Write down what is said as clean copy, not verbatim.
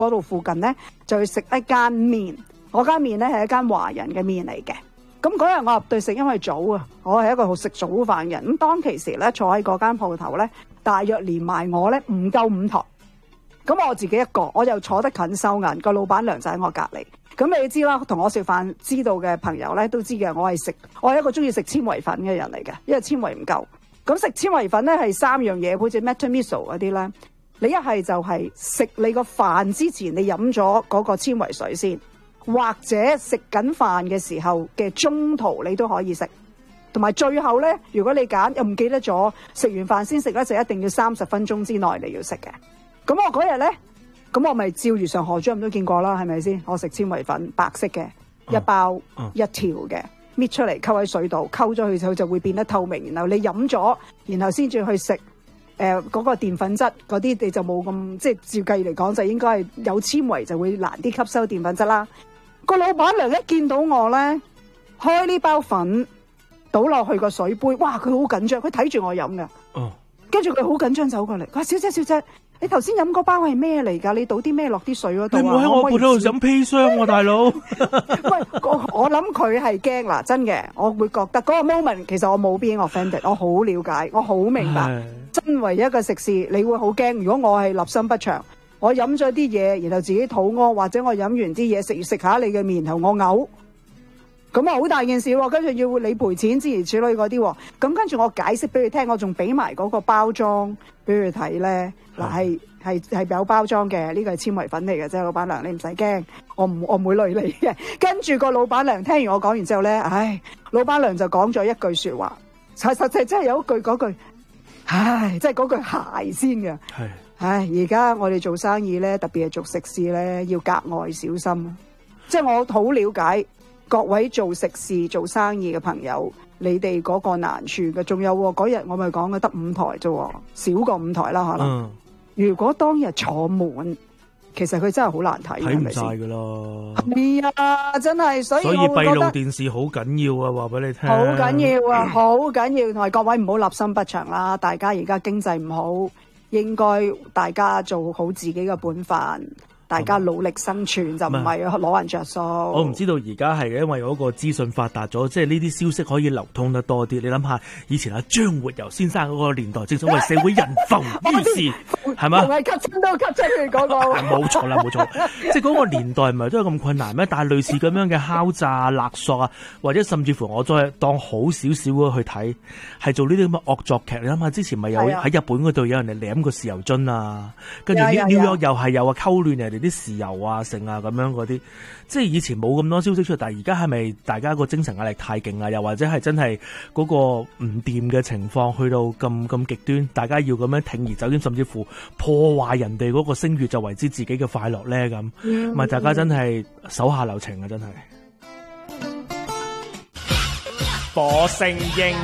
嗰度附近咧就去食一間麵，嗰間麵咧係一間華人嘅麵嚟嘅。咁嗰日我入對食，因為早啊，我係一個好食早飯嘅人。咁當其時咧坐喺嗰間鋪頭咧，大約連埋我咧唔夠5台。咁我自己一個，我又坐得近收銀，個老闆娘就喺我隔離。咁你知啦，同我食飯知道嘅朋友咧都知嘅，我係一個中意食纖維粉嘅人嚟嘅，因為纖維唔夠。咁食纖維粉咧係3樣嘢，好似 Metamucil 嗰啲咧，你一係就係食你個飯之前，你飲咗嗰個纖維水先。或者食緊飯嘅時候嘅中途你都可以食，同埋最後咧，如果你揀又唔記得咗食完飯先食咧，就一定要30分鐘之內你要食嘅。咁我嗰日咧，咁我咪照如常何主任都見過啦，係咪先？我食纖維粉白色嘅一包一條嘅，搣出嚟溝喺水度，溝咗佢就會變得透明，然後你飲咗，然後先至去食嗰個澱粉質嗰啲，你就冇咁即係照計嚟講就應該係有纖維就會難啲吸收澱粉質啦。個老闆娘一見到我咧，開呢包粉倒落去個水杯，哇！佢好緊張，佢睇住我飲噶。跟住佢好緊張走過嚟，佢話：小姐，你頭先飲嗰包係咩嚟㗎？你倒啲咩落啲水嗰度啊？ 你唔好喺我鋪頭度飲砒霜喎，大佬。 喂，我諗佢係驚嗱，真嘅，我會覺得嗰個 moment 其實我冇 being offended，我好了解，我好明白。身為一個食肆，你會好驚。如果我係立心不祥，我飲咗啲嘢，然後自己肚屙，或者我飲完啲嘢食下你嘅面，然後我嘔，咁啊好大件事喎。跟住要你賠錢諸如此類嗰啲喎。咁跟住我解釋俾佢聽，我仲俾埋嗰個包裝俾佢睇咧。嗱係有包裝嘅，呢個係纖維粉嚟嘅啫，老闆娘你唔使驚，我唔會累你嘅。跟住個老闆娘聽完我講完之後咧，老闆娘就講咗一句説話，實際真係有一句嗰句，即係嗰句鞋先嘅。而家我哋做生意咧，特別係做食肆咧，要格外小心。即係我好了解各位做食肆、做生意嘅朋友，你哋嗰個難處嘅。仲有嗰日我咪講嘅得5台啫，少過5台啦可能。如果當日坐滿，其實佢真係好難睇， 睇唔晒㗎咯。 係啊，真係，所以閉路電視好緊要啊！話俾你聽， 好緊要啊，好緊要。同埋各位唔好立心不祥啦，大家而家經濟唔好。應該大家做好自己嘅本分，大家努力生存，就唔係攞人着數。 我唔知道而家係因為嗰個資訊發達咗，即係呢啲消息可以流通得多啲。你諗下，以前阿張活游先生嗰個年代，正所謂社會人浮於事，係嘛？ 係吸親都吸出去嗰個。 冇錯啦，冇錯。即係嗰個年代唔係都係咁困難咩？但係類似咁樣嘅敲詐勒索啊，或者甚至乎我再當好少少去睇，係做呢啲咁嘅惡作劇。你諗下，之前咪有喺日本嗰度有人哋舐個豉油樽啊，跟住紐約又係有啊溝亂人哋啲豉油啊剩啊咁樣嗰啲，即係以前冇咁多消息出嚟，但係而家係咪大家個精神壓力太勁啊？又或者係真係嗰個唔掂嘅情況去到咁極端，大家要咁樣鋌而走險，甚至乎破壞人哋嗰個聲譽就為之自己嘅快樂咧咁，咪大家真係手下留情啊！真係。火星英